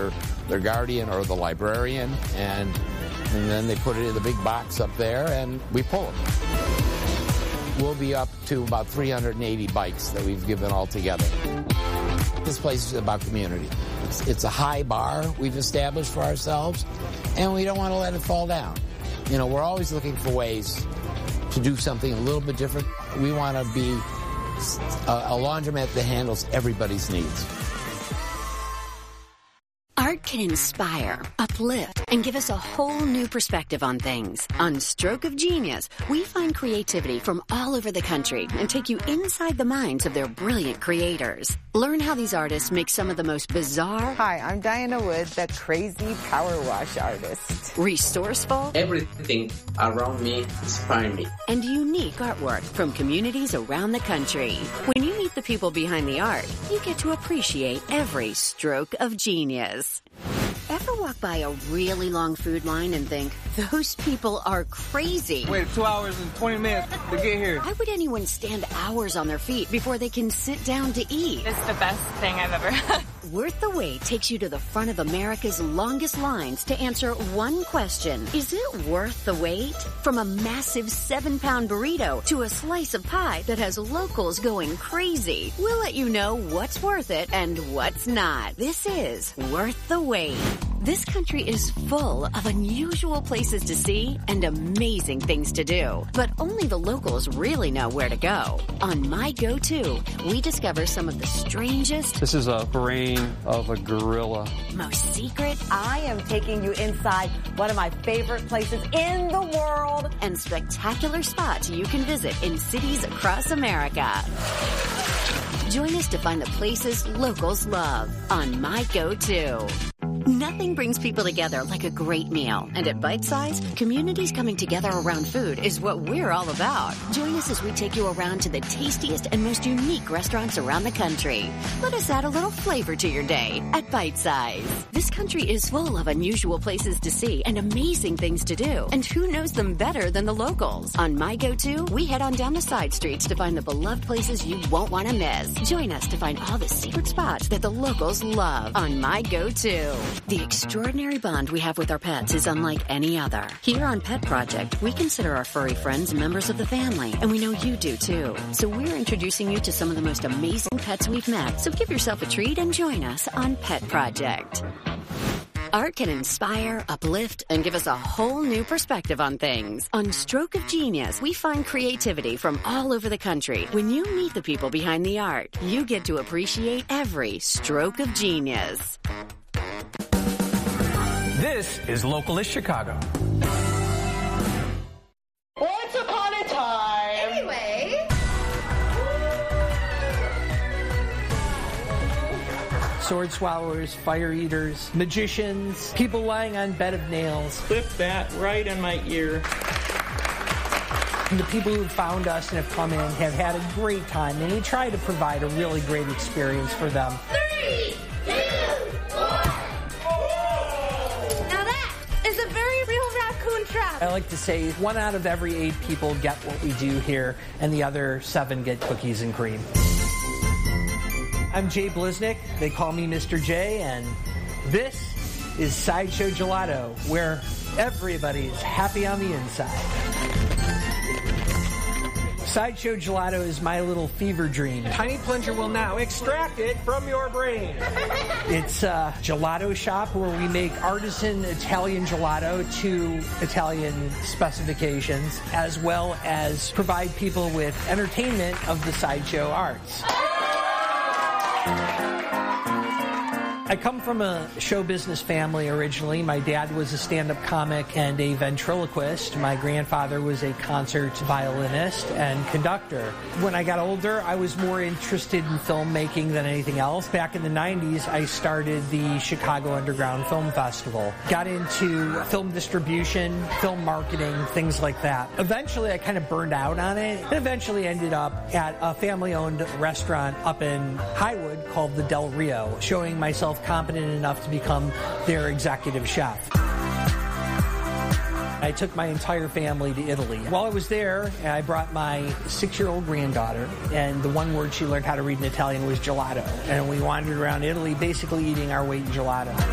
their guardian or the librarian, and then they put it in the big box up there, and we pull them. We'll be up to about 380 bikes that we've given all together. This place is about community. It's a high bar we've established for ourselves, and we don't want to let it fall down. You know, we're always looking for ways to do something a little bit different. We want to be a laundromat that handles everybody's needs. Art can inspire, uplift, and give us a whole new perspective on things. On Stroke of Genius, we find creativity from all over the country and take you inside the minds of their brilliant creators. Learn how these artists make some of the most bizarre... Hi, I'm Diana Wood, the crazy power wash artist. Resourceful... Everything around me inspires me. And unique artwork from communities around the country. When you meet the people behind the art, you get to appreciate every stroke of genius. Ever walk by a really long food line and think, those people are crazy? Wait 2 hours and 20 minutes to get here. Why would anyone stand hours on their feet before they can sit down to eat? It's the best thing I've ever had. Worth the Wait takes you to the front of America's longest lines to answer one question. Is it worth the wait? From a massive 7-pound burrito to a slice of pie that has locals going crazy, we'll let you know what's worth it and what's not. This is Worth the Wait. This country is full of unusual places to see and amazing things to do. But only the locals really know where to go. On My Go-To, we discover some of the strangest... This is a brain of a gorilla. Most secret... I am taking you inside one of my favorite places in the world. And spectacular spots you can visit in cities across America. Join us to find the places locals love on My Go-To. Nothing brings people together like a great meal. And at Bite Size, communities coming together around food is what we're all about. Join us as we take you around to the tastiest and most unique restaurants around the country. Let us add a little flavor to your day at Bite Size. This country is full of unusual places to see and amazing things to do. And who knows them better than the locals? On My Go-To, we head on down the side streets to find the beloved places you won't want to miss. Join us to find all the secret spots that the locals love on My Go-To. The extraordinary bond we have with our pets is unlike any other. Here on Pet Project, we consider our furry friends members of the family, and we know you do too. So we're introducing you to some of the most amazing pets we've met. So give yourself a treat and join us on Pet Project. Art can inspire, uplift, and give us a whole new perspective on things. On Stroke of Genius, we find creativity from all over the country. When you meet the people behind the art, you get to appreciate every stroke of genius. This is Localist Chicago. Once upon a time. Anyway. Sword swallowers, fire eaters, magicians, people lying on bed of nails. Clip that right in my ear. And the people who found us and have come in have had a great time, and we try to provide a really great experience for them. 3, 2, 1. Now that is a very real raccoon trap. I like to say 1 out of every 8 people get what we do here, and the other 7 get cookies and cream. I'm Jay Bliznick. They call me Mr. J, and this is Sideshow Gelato, where everybody's happy on the inside. Sideshow Gelato is my little fever dream. Tiny Plunger will now extract it from your brain. It's a gelato shop where we make artisan Italian gelato to Italian specifications, as well as provide people with entertainment of the sideshow arts. I come from a show business family originally. My dad was a stand-up comic and a ventriloquist. My grandfather was a concert violinist and conductor. When I got older, I was more interested in filmmaking than anything else. Back in the 90s, I started the Chicago Underground Film Festival. Got into film distribution, film marketing, things like that. Eventually, I kind of burned out on it and eventually ended up at a family-owned restaurant up in Highwood called the Del Rio, showing myself competent enough to become their executive chef. I took my entire family to Italy. While I was there, I brought my 6-year-old granddaughter, and the one word she learned how to read in Italian was gelato. And we wandered around Italy basically eating our weight in gelato.